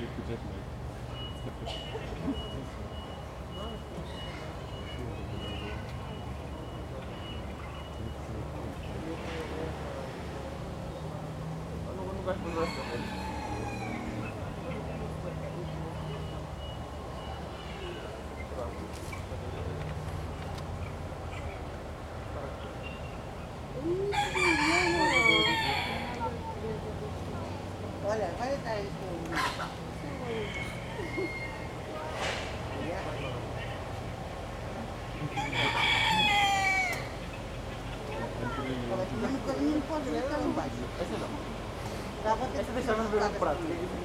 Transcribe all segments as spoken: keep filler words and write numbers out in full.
Olha, vai dar aí comigo. Não pode ficar lá embaixo. Essa não. Dava até Essa deixava no ver o prato.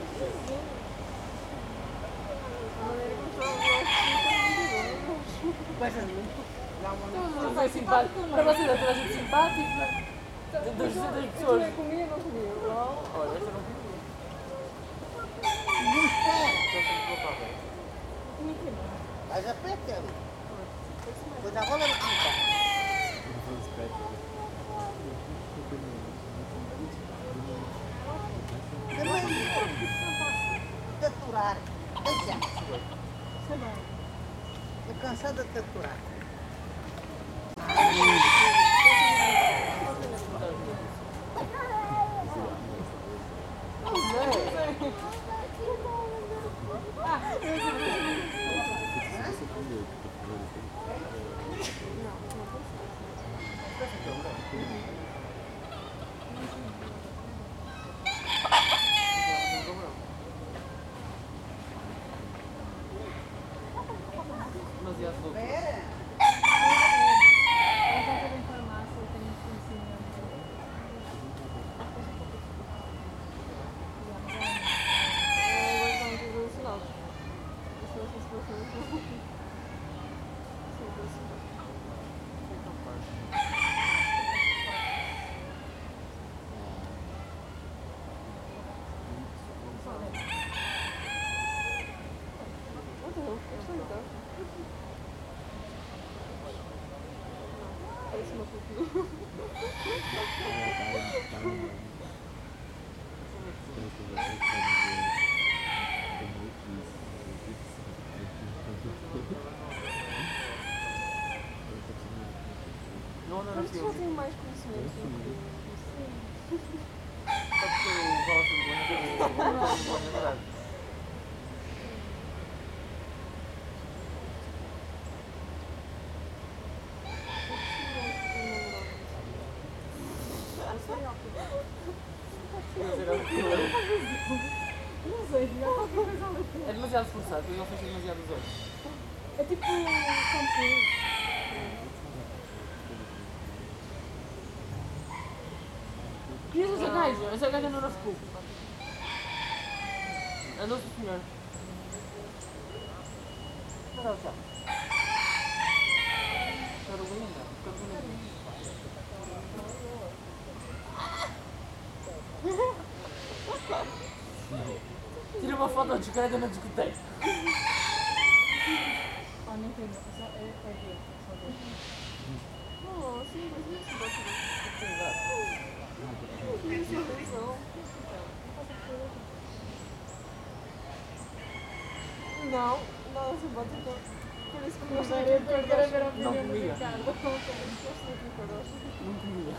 Não foi simpático. Para vocês é toda a gente simpática. Das pessoas. Não comia, não comia. Olha, essa não comia. Não espera. Mas aperta ali. Pois a rola não fica. Taturar. Deixa. Estou cansada de taturar. Vera? Não, não, não. Eles fazem mais conhecimento do que Só porque eu gosto de banho, eu gosto de banho, não sei, já qualquer coisa ali. é demasiado forçado, eu não fecho demasiado os olhos. É tipo shampoo. E essa gaja? Essa gaja não nos culpa. É nosso senhor. Cadê o chá? Carolina, Carolina. Tira uma foto de cara na discoteca. Ah, não tem, só é é ver, só ver. Oh, sim, mas não se bota no não, não, se bota no... Por isso que eu gostaria de quero ver a opinião do Ricardo. Não comia.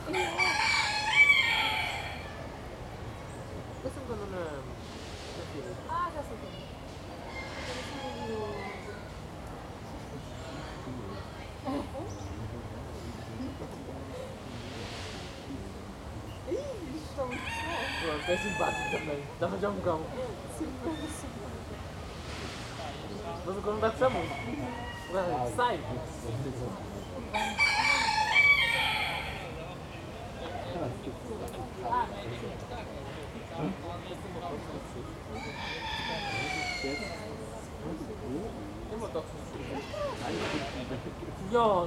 Eu sempre ando na... na fila. Ah, já sei quem. Ih, está muito bom. Pronto, é simpático também. Dá-me já um cão. Sim, sim. Mas o cão não dá puxar muito. Sai! Tem uma toque. Filhão!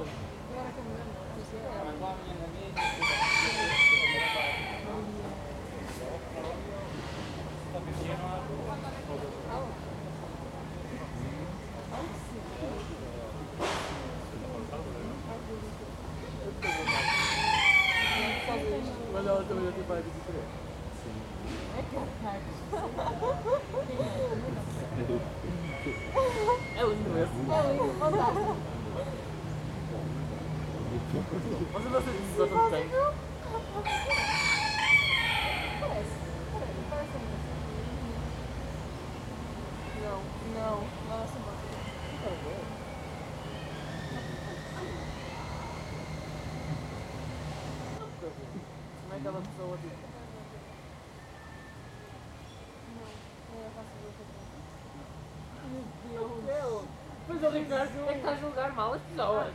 Olha a outra, olha a outra, para de diferente. É que é É lindo esse. É lindo, fantástico. Você não se desgosta bem. Parece, parece, parece ainda. Não, não, não é assim, não. Como é aquela pessoa tipo? Não, não é fácil ver o que Meu Deus. Eu. Pois o Ricardo é que está a julgar mal as pessoas.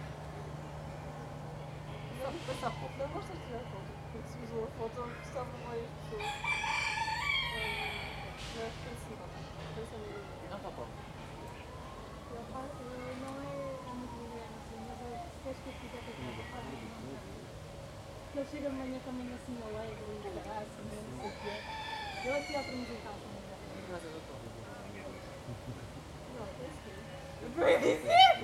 Só pensar pouco. Não gosto de tirar foto, porque se usou a foto, gostava mais as pessoas. Não é possível. Pensa mesmo. Não está bom. Eu faço, eu não é muito ligeiro assim, mas eu depois que eu fizer com aquela parte, que ele chega de manhã também assim alegre e caraço, não sei o quê. Eu aqui ao musical também já. Graças a Deus. Não, pensa que Eu ia dizer!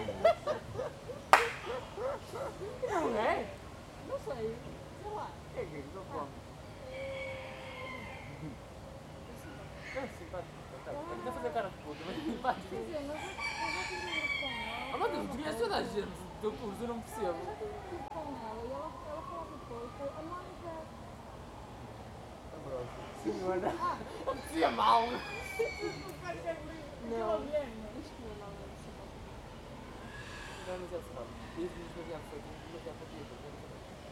Não é? não sei, sei lá. É que estou falando. É simpático. Está a fazer cara de puta, mas simpático. Quer dizer, mas eu, eu já tive um grupo com ela. Ah, mas tu conheces toda a gente do teu curso, eu não percebo. Eu já tive um grupo com ela e ela, ela falava pouco. A Mónica. Senhora. Parecia mal. Não. Aquela mulher, não. Acho que não, não, não sei. Não, mas é só. Diz-me demasiado feito, demasiado feito.